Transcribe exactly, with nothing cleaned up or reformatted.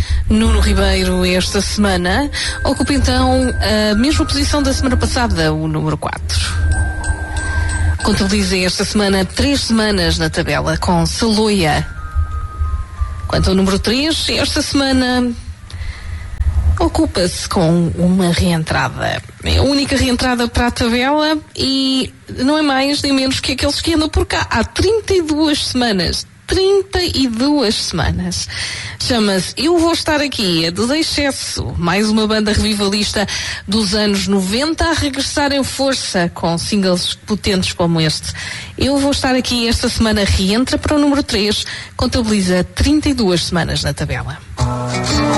Nuno Ribeiro esta semana ocupa então a mesma posição da semana passada, o número quatro. Contabiliza esta semana três semanas na tabela com Saloia. Quanto ao número três, esta semana ocupa-se com uma reentrada. É a única reentrada para a tabela e não é mais nem menos que aqueles que andam por cá há trinta e duas semanas. trinta e duas semanas. Chama-se Eu Vou Estar Aqui, é do Excesso, mais uma banda revivalista dos anos noventa a regressar em força com singles potentes como este. Eu Vou Estar Aqui esta semana reentra para o número três, contabiliza trinta e duas semanas na tabela.